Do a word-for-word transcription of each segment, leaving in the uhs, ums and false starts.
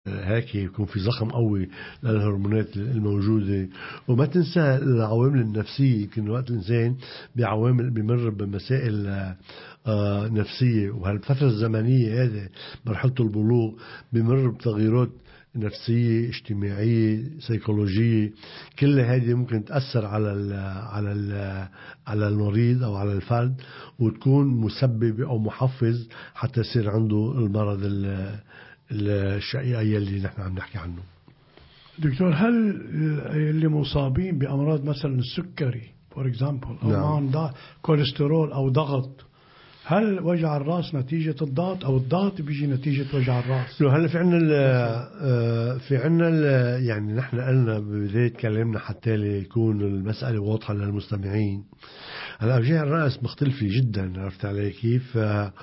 هيك يكون في زخم قوي للهرمونات الموجودة. وما تنسى العوامل النفسية، يمكن وقت الإنسان بعوامل بمر بمسائل آه نفسية، وهالفترة الزمنية هذه مرحلة البلوغ بمر بتغييرات نفسية اجتماعية سيكولوجية، كل هذه ممكن تأثر على ال على ال على المريض أو على الفرد، وتكون مسببة أو محفز حتى يصير عنده المرض الشقيقة اللي نحن عم نحكي عنه. دكتور، هل اللي مصابين بأمراض مثلا السكري فور اكزامبل أو نعم. معهم كوليسترول أو ضغط، هل وجع الراس نتيجة الضغط أو الضغط بيجي نتيجة وجع الراس؟ هلا في عنا في عنا يعني نحن قلنا ببداية كلامنا حتى ليكون المسألة واضحة للمستمعين. هلا أوجاع الرأس مختلفة جدا، عرفت علي كيف؟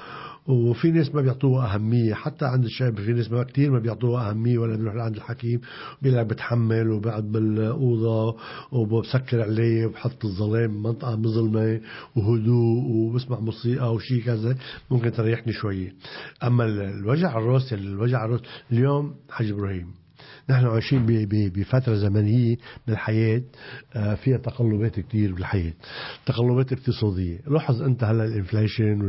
وفي ناس ما بيعطوها أهمية، حتى عند الشاب في ناس ما كتير ما بيعطوها أهمية، ولا بيروح لعند الحكيم بيقول لك بتحمل وبقعد بالأوضة وبسكر عليه وبحط الظلام منطقة مظلمة وهدوء وبسمع موسيقى أو شيء كذا ممكن تريحني شوية. أما الوجع الراس الوجع الراس اليوم حاج إبراهيم نحن عايشين بفترة زمنية بالحياة فيها تقلبات كتير بالحياة، تقلبات اقتصادية. لاحظ أنت هلا الانفليشن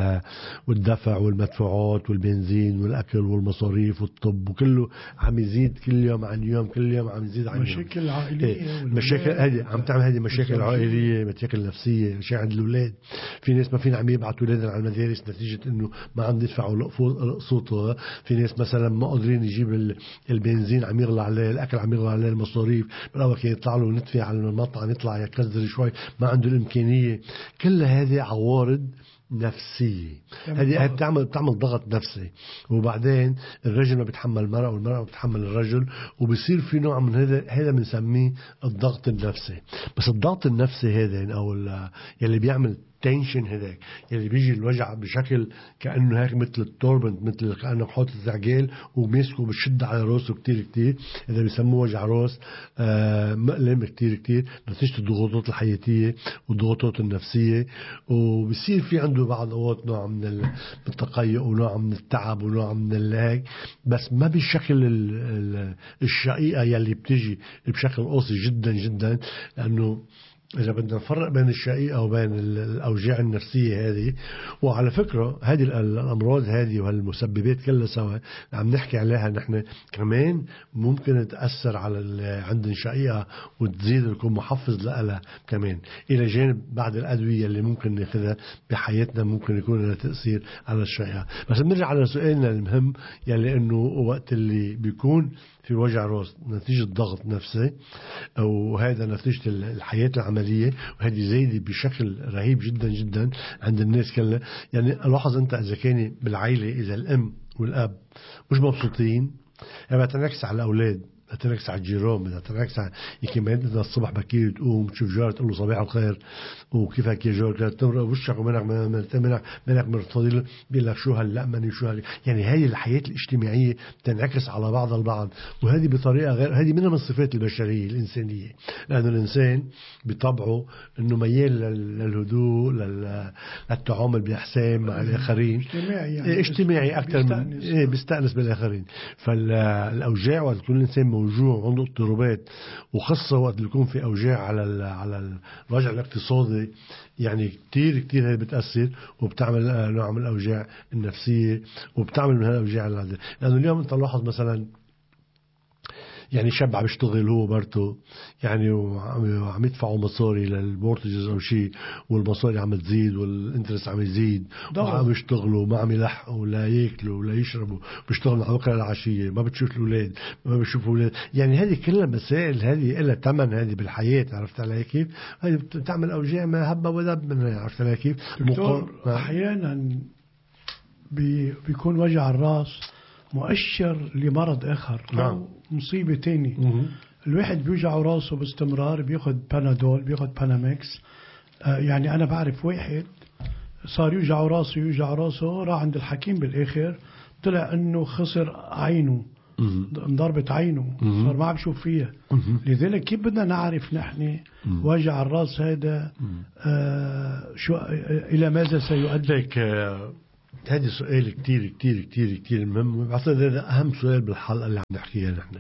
والدفع والمدفوعات والبنزين والأكل والمصاريف والطب وكله عم يزيد كل يوم عن يوم، كل يوم عم يزيد عن مشاكل يوم. عائلية مشاكل هذه عم تعمل هذه مشاكل عائلية، مشاكل نفسية، مشاكل عند الأولاد. في ناس ما فينا عم يبعثوا أولادهم على المدارس نتيجة إنه ما عم يدفعوا قسطها. في ناس مثلا ما قادرين يجيب البنزين عم يغلى عليه، الأكل عم يغلى عليه، المصاريف بالأول كان يطلع له ندفع على المطعم يطلع يكزر شوي، ما عنده الإمكانية. كل هذه عوارض نفسية، هذه بتعمل بتعمل ضغط نفسي. وبعدين الرجل ما بيتحمل المرأة والمرأة ما بتحمل الرجل، وبصير في نوع من هذا هذا بنسميه الضغط النفسي. بس الضغط النفسي هذا أو يلي بيعمل تنشن هذاك يلي بيجي الوجع بشكل كأنه هيك مثل التوربنت، مثل كأنه حاطط الزعجال ومسكه بشد على راسه كتير كتير، إذا بيسموه وجع راس آه مؤلم كتير كتير نتيجة الضغوطات الحياتية والضغوطات النفسية. وبصير في عنده بعض أوقات نوع من التقيؤ ونوع من التعب ونوع من الهيك، بس ما بالشكل الشقيقة يلي بتيجي بشكل قاسي جدا جدا. لأنه إذا بدنا نفرق بين الشقيقة وبين الأوجاع النفسية هذه، وعلى فكرة هذه الأمراض هذه وهالمسببات كلها سوا عم نحكي عليها نحن كمان ممكن تأثر على عند الشقيقة وتزيد ويكون محفز لها كمان، إلى جانب بعض الأدوية اللي ممكن ناخذها بحياتنا ممكن يكون لها تأثير على الشقيقة. بس بنرجع على سؤالنا المهم يلي إنه وقت اللي بيكون في وجع راس نتيجة ضغط نفسي وهذا نتيجة الحياة العملية، وهذه زايدة بشكل رهيب جدا جدا عند الناس كلها. يعني لاحظ أنت إذا كان بالعائلة إذا الأم والأب مش مبسوطين يعني بتنعكس على الأولاد، بتنعكس على الجيران، بتنعكس على يمكن ما أنت الصبح بكير تقوم تشوف جار تقول له صباح الخير وكيفك يا جار، تمرق وشك ومنك منك منك مرتضي بيقول لك شو هاللأمني وشو هال يعني هذه الحياة الاجتماعية تنعكس على بعض البعض، وهذه بطريقة غير هذه منها من الصفات البشرية الإنسانية، لأنه الإنسان بطبعه إنه ميال للهدوء للتعامل بإحسان مع الآخرين، اجتماعي يعني اجتماعي أكثر من إيه بيستأنس بالآخرين. فالأوجاع وقت كل إنسان موجوع عنده اضطرابات، وخاصة وقت يكون في أوجاع على على الوجع الاقتصادي يعني كتير كتير هي بتأثر وبتعمل نوع من الأوجاع النفسية وبتعمل من هالأوجاع العادية. لأنه اليوم أنت لاحظ مثلا يعني شاب عم يشتغل هو برته يعني وعم يدفعوا مصاري للمورتجز أو شيء، والمصاري عم تزيد والانترست عم يزيد، وعم يشتغلوا ما عم يلحقوا لا ياكلوا ولا يشربوا، بيشتغلوا على بكرة العشية، ما بتشوف الأولاد ما بتشوفوا الأولاد. يعني هذه كلها مسائل هذه إلها ثمن هذه بالحياة، عرفت علي كيف؟ هذه بتعمل أوجاع ما هبة ودب منها، عرفت علي كيف؟ دكتور أحيانا بي بيكون وجع الرأس مؤشر لمرض آخر أو نعم. مصيبة تاني. مم. الواحد بيوجع راسه باستمرار بياخد بانادول بياخد باناميكس. آه يعني أنا بعرف واحد صار يوجع راسه يوجع راسه راح عند الحكيم بالآخر طلع إنه خسر عينه، انضربت عينه، مم. صار ما عم بشوف فيها. مم. لذلك كيف بدنا نعرف نحن وجع الراس هذا آه شو آه إلى ماذا سيؤدي؟ آه هذا سؤال كتير كتير كتير كتير مهم، وبعتقد هذا أهم سؤال بالحلقة اللي عم نحكيها نحن.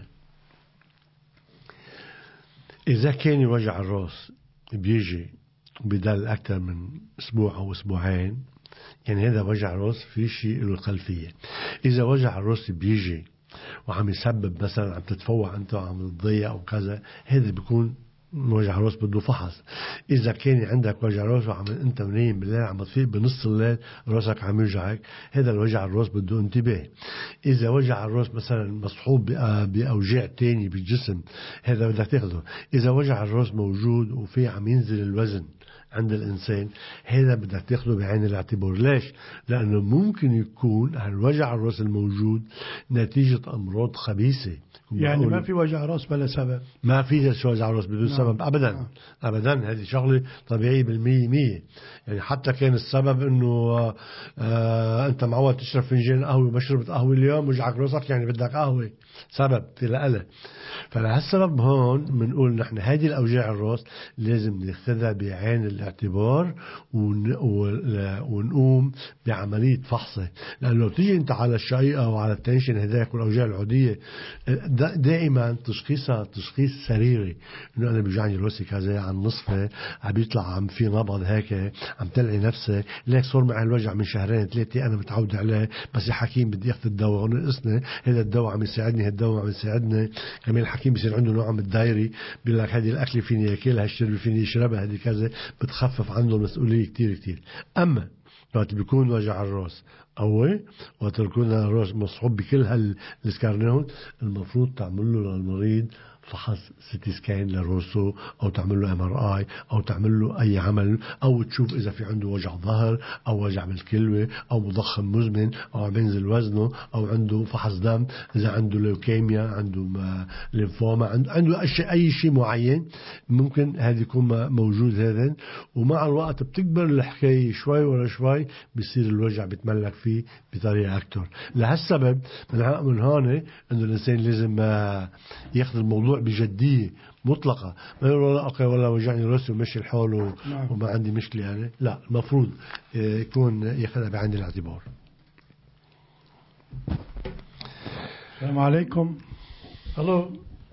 إذا كان وجع الرأس بيجي وبيضل أكثر من أسبوع أو أسبوعين، يعني هذا وجع الرأس في شيء له خلفية. إذا وجع الرأس بيجي وعم يسبب مثلا عم تتفوع أنت وعم تضيع أو كذا، هذا بيكون وجع راس بده فحص. إذا كان عندك وجع راس وعم أنت منيم بالليل عم تفيق بنص الليل راسك عم يوجعك، هذا الوجع الراس بده انتباه. إذا وجع الراس مثلا مصحوب بأوجاع تاني بالجسم، هذا بدك تاخده. إذا وجع الراس موجود وفي عم ينزل الوزن عند الإنسان، هذا بدك تاخده بعين الاعتبار. ليش؟ لأنه ممكن يكون هالوجع الراس الموجود نتيجة أمراض خبيثة. يعني ما في وجع راس بلا سبب، ما في وجع راس بدون سبب أبدا. نعم. أبدا، هذه شغلة طبيعية بالمية مية. يعني حتى كان السبب أنه آه أنت معود تشرب فنجان قهوة، ما شربت قهوة اليوم وجعك راسك، يعني بدك قهوة، سبب تلقى. فلهالسبب هون بنقول نحن هذه الأوجاع الراس لازم ناخذها بعين الاعتبار ون... ونقوم بعملية فحصه. لأنه لو تيجي أنت على الشقيقة وعلى التنشن هذاك والأوجاع العادية، دائما تشخيصها تشخيص سريري، إنه أنا بيجعني راسي كذا عن نصفه، عم بيطلع عم في نبض هيك، عم تلعي نفسي، ليك صار معي الوجع من شهرين ثلاثة أنا متعود عليه، بس يا حكيم بدي أخذ الدواء ونقصني، هذا الدواء عم يساعدني، هذا الدواء عم يساعدني. كمان الحكيم بيصير عنده نوع من الدايري، بيقول لك هذه الأكل فيني ياكلها، الشرب فيني يشربها، هذه كذا، بتخفف عنده المسؤولية كتير كتير. أما وقت بيكون وجع الراس قوي، وقت بيكون الراس مصحوب بكل هالسكارنيون، المفروض تعمل له للمريض فحص سيتي سكان لراسه، او تعمل له ام ار اي، او تعمل له اي عمل، او تشوف اذا في عنده وجع ظهر او وجع بالكلوه او مضخم مزمن او عم ينزل وزنه، او عنده فحص دم اذا عنده لوكيميا، عنده ليمفوما، عنده عنده اي شيء معين ممكن هذا يكون موجود هذا. ومع الوقت بتكبر الحكايه شوي ورا شوي، بيصير الوجع بيتملك فيه بطريقه اكثر. لهالسبب من هون انه الانسان لازم ياخذ الموضوع بجدية مطلقة، ما يقول لا أوكي والله وجعني راسي ومشي الحال و... نعم. وما عندي مشكلة يعني. لا، المفروض يكون ياخذها بعين الاعتبار. السلام عليكم. الو.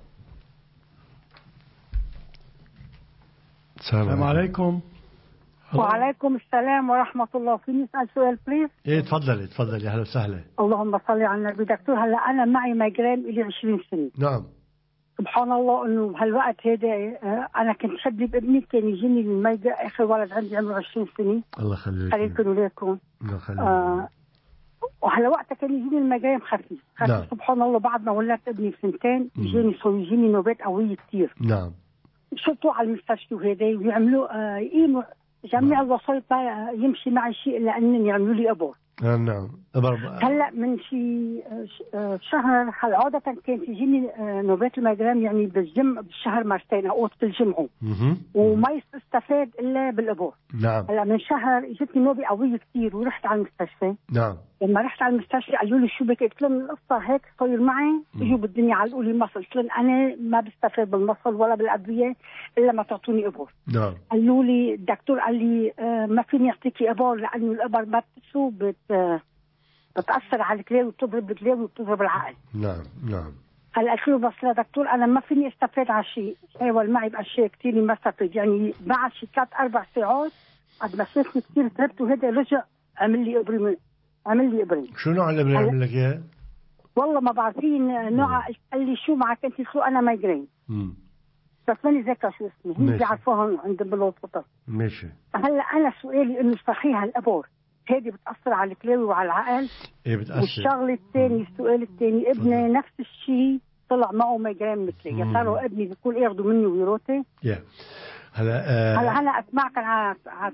السلام عليكم. وعليكم السلام ورحمة الله. فيني أسأل سؤال بليز؟ ايه تفضلي تفضلي، أهلا وسهلا. اللهم صل على النبي. دكتور، هلا أنا معي مايجرين إلي عشرين سنة. نعم. سبحان الله إنه بهالوقت هذا أنا كنت شدي بابني، كان يجيني الميجر، آخر ولد عندي عمره عشرين سنة. الله يخليك. خليكم وليكم. الله يخليك. آه وهلا وقتها كان يجيني المايجرين خفيف خفيف. نعم. سبحان الله بعد ما ولدت ابني بسنتين يجيني صار يجيني نوبات قوية كتير. نعم. شفتوا على المستشفى وهذا ويعملوا آه يقيموا جميع الوسائط ما يمشي معي شيء الا انهم يعملوا لي ابور. نعم. هلا من شي شهر هلا عادة كانت تجيني نوبات الميجرين يعني بالجيم بالشهر مرتين اوقات بالجمعة، وما يستفاد الا بالابور. نعم. هلا من شهر اجتني نوبة قوية كثير ورحت على المستشفى. نعم. لما رحت على المستشفى قالوا لي شو بك؟ قلت لهم القصة هيك صاير معي، اجوا بالدنيا علقوا لي مصل. قلت لهم انا ما بستفاد بالمصل ولا بالادوية الا ما تعطوني ابور. نعم. قالوا لي الدكتور قال لي آه ما فيني اعطيكي ابور لانه الابر ما بتسو بت آه بتاثر على الكلاوي وبتضرب الكلاوي وبتضرب العقل. نعم. نعم. هلا قلت له بس لا دكتور انا ما فيني استفاد على شيء، حاول معي باشياء كثير ما استفاد. يعني بعد شي ثلاث اربع ساعات قد ما شافني كثير تعبت وهذا رجع عمل لي ابره، عمل لي ابره. شو نوع الابره عمل لك اياه؟ والله ما بعرفين نوع. قال لي شو معك انت؟ قلت له انا مايجرين. امم بس ماني ذاكره شو اسمه، هم بيعرفوها عند بالوسطى. ماشي. هلا انا سؤالي انه صحيح الابور هذه بتاثر على الكلاوي وعلى العقل؟ ايه بتاثر. والشغله الثانيه السؤال الثاني ابني نفس الشيء طلع معه مايجرين مثلي، يا ترى ابني بيكون ياخذوا مني ويروتي؟ يا هلا آه هلا هلا اسمعك على على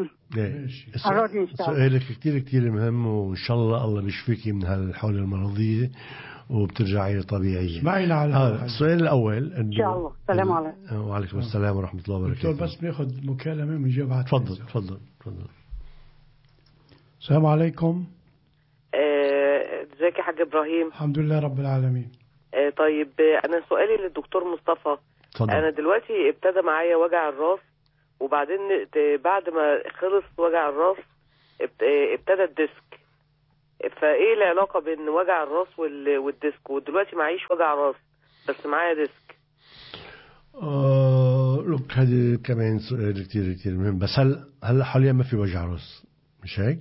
سؤالك كتير كتير مهم، وإن شاء الله الله بيشفيكي من هالحالة المرضية وبترجعي طبيعية. اسمعينا على آه السؤال الأول إن شاء الله. السلام عليكم. وعليكم السلام ورحمة الله وبركاته. دكتور بس بناخذ مكالمة ونجاوب على تفضل تفضل تفضل. السلام عليكم. ازيك يا حاج إبراهيم؟ الحمد لله رب العالمين. آه طيب أنا سؤالي للدكتور مصطفى. تفضل. أنا دلوقتي ابتدى معايا وجع الراس، وبعدين بعد ما خلص وجع الراس ابتدى الديسك. فايه العلاقة بين وجع الراس وال- والديسك؟ ودلوقتي معيش وجع راس بس معايا ديسك. آه لك هذه كمان سؤال كتير كتير مهم. بس هل هلا حاليا ما في وجع راس مش هيك؟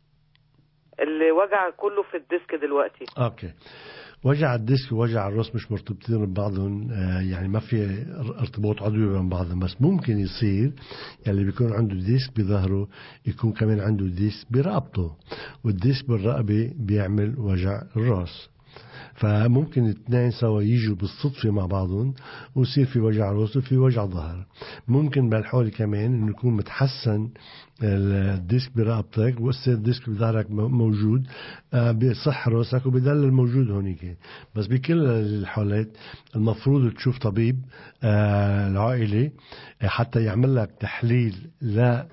الوجع كله في الديسك دلوقتي. اوكي. وجع الديسك ووجع الراس مش مرتبطين ببعضهم، آه يعني ما في ارتباط عضوي بين بعضهم، بس ممكن يصير يعني بيكون عنده ديسك بظهره يكون كمان عنده ديسك برقبته، والديسك بالرقبة بيعمل وجع الراس. فممكن الاثنين سوا يجوا بالصدفة مع بعضهم ويصير في وجع راس وفي وجع ظهر. ممكن بالحالة كمان انه يكون متحسن الديسك برقبتك ويصير الديسك بظهرك موجود، بصح راسك وبدل الموجود هونيك. بس بكل الحالات المفروض تشوف طبيب العائلة حتى يعمل لك تحليل. لا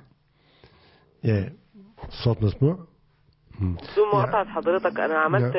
صوت مسموع بدون مقاطعة حضرتك، انا عملت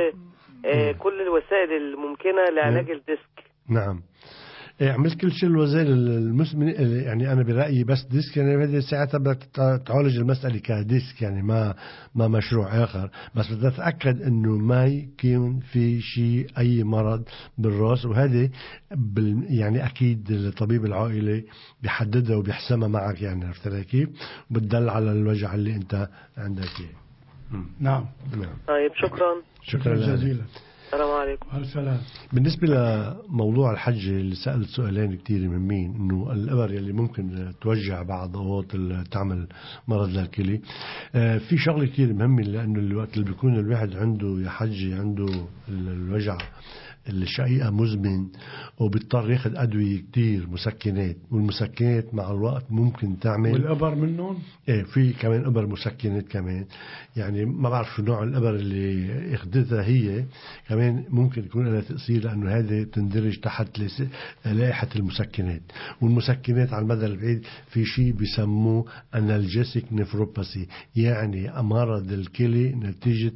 آه كل الوسائل الممكنة لعلاج الديسك. نعم عملت كل شيء الوسائل المسمن. يعني أنا برأيي بس ديسك يعني هذه ساعتها بدك تعالج المسألة كديسك، يعني ما ما مشروع آخر. بس بدك تتأكد إنه ما يكون في شيء أي مرض بالرأس، وهذا بال يعني أكيد الطبيب العائلي بيحددها وبيحسمها معك، يعني عرفت كيف؟ وبتدل على الوجع اللي أنت عندك إياه. نعم. نعم. طيب شكرا. شكرا جزيلا. السلام عليكم. السلام. بالنسبة لموضوع الحج اللي سألت سؤالين كتير مهمين، انه الابر اللي ممكن توجع بعض اوقات تعمل مرض للكلي. آه في شغله كتير مهمه، لانه الوقت اللي بيكون الواحد عنده يا حجي عنده الوجع الشقيقة مزمن وبيضطر ياخد أدوية كتير مسكنات، والمسكنات مع الوقت ممكن تعمل. والإبر منهم؟ ايه في كمان إبر مسكنات كمان، يعني ما بعرف شو نوع الإبر اللي اخدتها هي كمان ممكن يكون لها تأثير، لأنه هذه تندرج تحت لائحة المسكنات. والمسكنات على المدى البعيد في شيء بيسموه أنالجيسيك نيفروباثي، يعني مرض الكلى نتيجة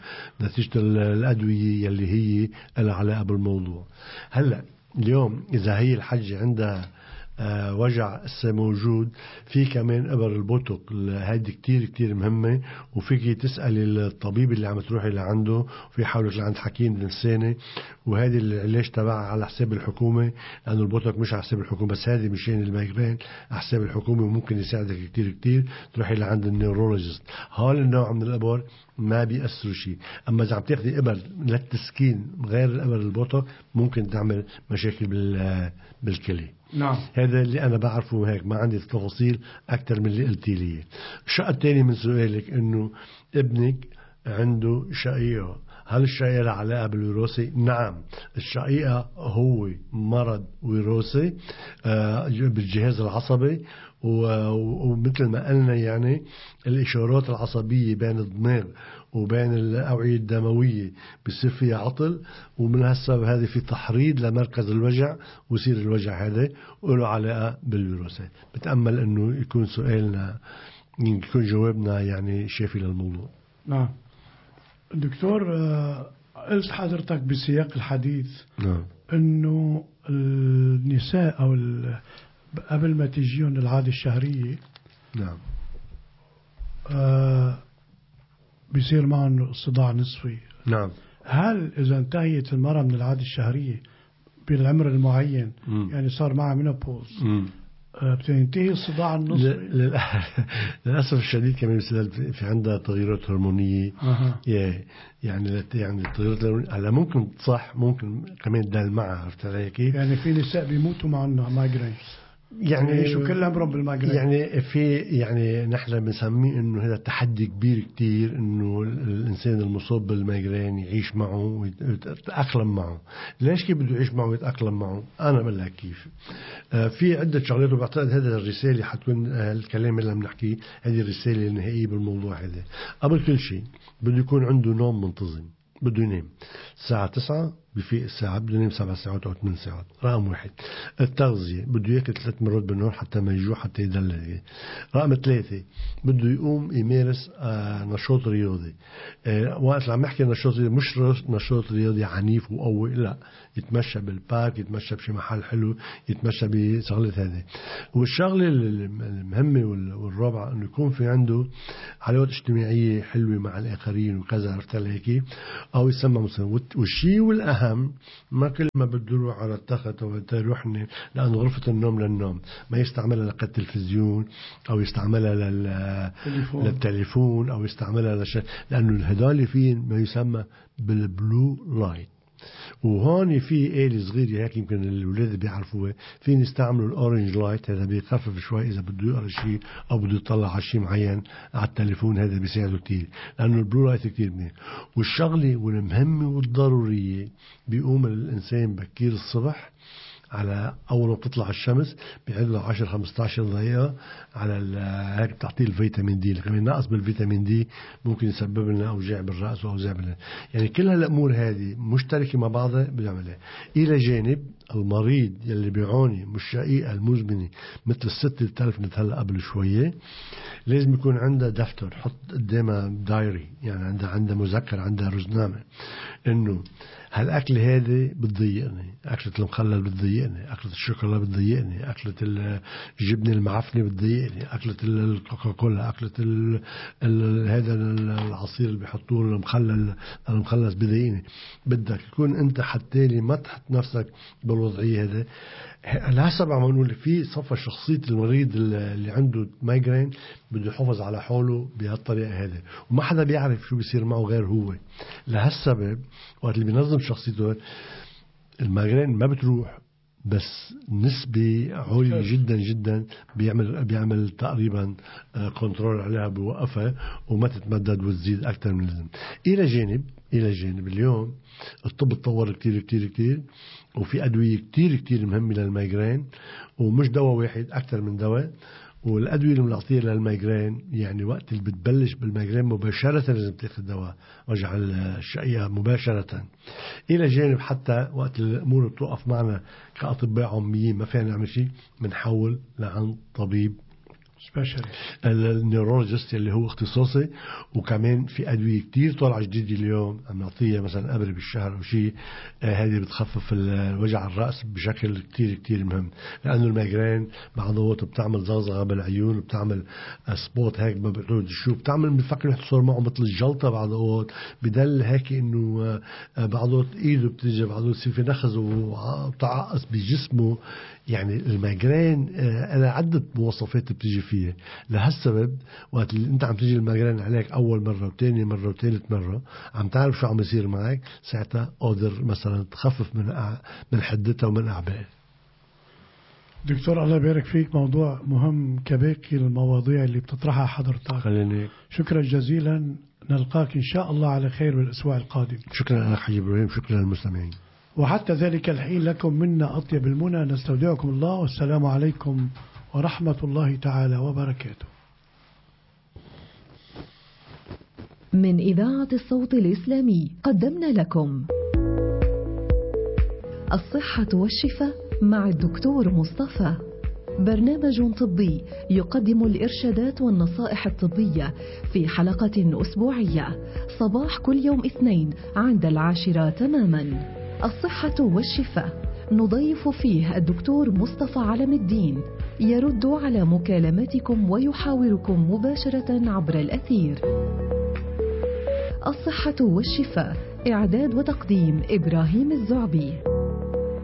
نتيجة الأدوية اللي هي لها علاقة بالموضوع. هلا اليوم إذا هي الحجة عندها آه وجع موجود، في كمان إبر البوتوك هذه كتير كتير مهمة، وفيك تسأل الطبيب اللي عم تروحي لعنده، في حاولك لعند حكيم لساني، وهذه العلاج تبعها على حساب الحكومة، لأنه البوتوك مش على حساب الحكومة، بس هذه مشان المايجرين على حساب الحكومة، وممكن يساعدك كتير كتير تروحي لعند النيورولوجيست. هول النوع من الإبر ما بيأثروا شيء. أما إذا عم تاخدي إبر للتسكين غير الإبر البوتوك ممكن تعمل مشاكل بالكلى. نعم. هذا اللي أنا بعرفه، هيك ما عندي تفاصيل أكثر من اللي قلتي لي. الشق الثاني من سؤالك إنه ابنك عنده شقيقة، هل الشقيقة لها علاقة بالوراثة؟ نعم، الشقيقة هو مرض وراثي آه بالجهاز العصبي، ومثل ما قلنا يعني الإشارات العصبية بين الدماغ وبين الأوعية الدموية بيصير فيها عطل، ومن هالسبب هذه في تحريض لمركز الوجع، ويصير الوجع هذا وله علاقة بالوراثة. بتأمل أنه يكون سؤالنا يكون جوابنا يعني شافي للموضوع. نعم دكتور، قلت حضرتك بسياق الحديث نعم أنه النساء أو قبل ما تجيهم العادة الشهرية نعم آه بيصير معهم صداع نصفي. نعم. هل إذا انتهيت المرأة من العادة الشهرية بالعمر المعين مم. يعني صار معها مينوبوز آه بتنتهي الصداع النصفي؟ للأسف الشديد كمان في عندها تغيرات هرمونية. أه. يعني يعني التغيرات هلا ممكن صح ممكن كمان دال معها، عرفت علي كيف؟ يعني في نساء بيموتوا مع مايجرين، يعني شو كل عمرهم بالمايجرين. يعني في يعني نحن بنسميه انه هذا تحدي كبير كتير، انه الانسان المصاب بالمايجرين يعيش معه ويتاقلم معه. ليش كيف بده يعيش معه ويتاقلم معه؟ انا بقول لك كيف. آه في عده شغلات، وبعتقد هذا الرساله حتكون آه الكلام اللي عم نحكيه هذه الرساله النهائيه بالموضوع هذا. قبل كل شيء بده يكون عنده نوم منتظم، بده ينام الساعه تسعة بفيق الساعة، بده ينام سبع ساعات أو ثمان ساعات. رقم واحد. التغذية بده ياكل ثلاث مرات بالنهار حتى ما يجوع حتى يدلل. رقم ثلاثة بده يقوم يمارس آه نشاط رياضي. آه وقت عم نحكي نشاط رياضي مش نشاط رياضي عنيف وقوي، لا، يتمشى بالبارك، يتمشى بشي محل حلو، يتمشى بشغلة هذه. والشغلة المهمة والرابعة انه يكون في عنده علاقات اجتماعية حلوة مع الآخرين وكذا، عرفت هيك، أو يسمى مسلم. والشيء والأهم ما كل ما بده يروح على التخت أو يروح، لأنه غرفة النوم للنوم ما يستعملها لقى التلفزيون أو يستعملها لل... للتليفون أو يستعملها لشيء، لأنه هدول فيه ما يسمى بالبلو لايت. وهون في آلة صغيرة هيك يمكن الأولاد بيعرفوها، فين يستعملوا الأورنج لايت، هذا بيخفف شوي إذا بده يقرأ شيء أو بده يطلع على شيء معين على التليفون، هذا بيساعده كتير لأنه البلو لايت كتير منيح. والشغلة والمهمة والضرورية بيقوم الإنسان بكير الصبح على أول ما بتطلع الشمس بيعد له عشرة خمسة عشر دقيقة على هيك بتعطيه الفيتامين دي، لكن ناقص بالفيتامين دي ممكن يسبب لنا أوجاع بالرأس وأوجاع بالله. يعني كل هالأمور هذه مشتركة مع بعضها بنعملها. إلى جانب المريض يلي بيعاني من الشقيقة المزمنة مثل الست اللي تلفنت هلا قبل شوية، لازم يكون عندها دفتر، حط قدامها دايري، يعني عندها عندها مذكر، عندها رزنامة، إنه هالأكل هذه بتضيقني، أكلة المخلل بتضيقني، أكلة الشوكولا بتضيقني، أكلة الجبنة المعفنة بتضيقني، أكلة الكوكاكولا، أكلة ال ال هذا العصير اللي بيحطوه المخلل المخلص بضايقني. بدك يكون أنت حتى لي ما تحط نفسك بالوضعية هذا. لحسب عم نقول في صفة شخصية المريض اللي عنده مايجرين بده يحافظ على حاله بهالطريقة هذه، وما حدا بيعرف شو بيصير معه غير هو. لهالسبب وقت اللي بينظم شخصيته المايجرين ما بتروح، بس نسبة عالية جدا جدا بيعمل بيعمل تقريبا كنترول عليها، بوقفها وما تتمدد وتزيد أكثر من اللازم. إلى جانب إلى جانب اليوم الطب تطور كتير كتير كتير، وفي أدوية كتير كتير مهمة للمايجرين، ومش دواء واحد، أكثر من دواء. والأدوية اللي بنعطيها للمايجرين يعني وقت اللي بتبلش بالمايجرين مباشرة لازم تاخذ دواء وجع الشقية مباشرة. إلى جانب حتى وقت الأمور بتوقف معنا كأطباء عميين ما فينا نعمل شيء، بنحول لعند طبيب النيورولوجيست اللي هو اختصاصي. وكمان في أدوية كتير طالعة جديدة اليوم عم نعطيها مثلا قبل بالشهر أو شيء، آه هذه بتخفف وجع الرأس بشكل كتير كتير مهم، لأنه المايجرين بعضوات بتعمل زغزغة بالعيون، بتعمل سبوت هيك ما بيقولوا شو بتعمل، بفكر يحصل معه مثل الجلطة بعضوات، بدل هيك إنه آه بعضوات إيده بتيجي، بعضوات يصير في نخز وبتعقص بجسمه. يعني المايجرين آه أنا عدة مواصفات بتيجي فيه. لهالسبب وقت اللي انت عم تيجي المايجرين عليك اول مره وثاني مره وثالث مره عم تعرف شو عم يصير معك، ساعتها قادر مثلا تخفف من من حدتها ومن اعبائها. دكتور الله يبارك فيك، موضوع مهم كباقي المواضيع اللي بتطرحها حضرتك. خليني شكرا جزيلا، نلقاك ان شاء الله على خير بالاسبوع القادم. شكرا اخي ابراهيم، شكرا للمستمعين. وحتى ذلك الحين لكم منا اطيب المنى، نستودعكم الله والسلام عليكم ورحمة الله تعالى وبركاته. من إذاعة الصوت الإسلامي قدمنا لكم الصحة والشفاء مع الدكتور مصطفى، برنامج طبي يقدم الإرشادات والنصائح الطبية في حلقة أسبوعية صباح كل يوم اثنين عند العاشرة تماما. الصحة والشفاء نضيف فيه الدكتور مصطفى علم الدين، يرد على مكالماتكم ويحاوركم مباشرة عبر الأثير. الصحة والشفاء، إعداد وتقديم إبراهيم الزعبي.